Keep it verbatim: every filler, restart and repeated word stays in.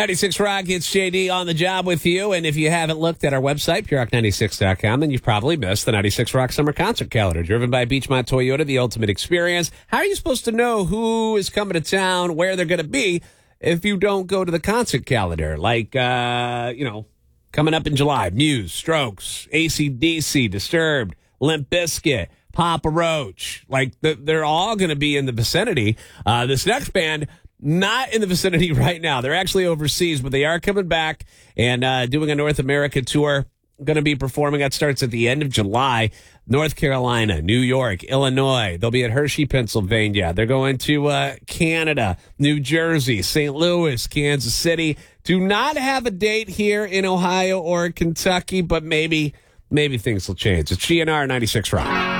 ninety-six Rock, it's J D on the job with you. And if you haven't looked at our website, pure rock ninety-six dot com, then you've probably missed the ninety-six Rock Summer Concert Calendar, driven by Beachmont Toyota, the ultimate experience. How are you supposed to know who is coming to town, where they're going to be, if you don't go to the concert calendar? Like, uh, you know, coming up in July, Muse, Strokes, A C D C, Disturbed, Limp Bizkit, Papa Roach. Like, they're all going to be in the vicinity. Uh, this next band, not in the vicinity right now. They're actually overseas, but they are coming back and uh, doing a North America tour. Going to be performing. That starts at the end of July. North Carolina, New York, Illinois. They'll be at Hershey, Pennsylvania. They're going to uh, Canada, New Jersey, Saint Louis, Kansas City. Do not have a date here in Ohio or Kentucky, but maybe maybe things will change. It's G N R ninety-six Rock.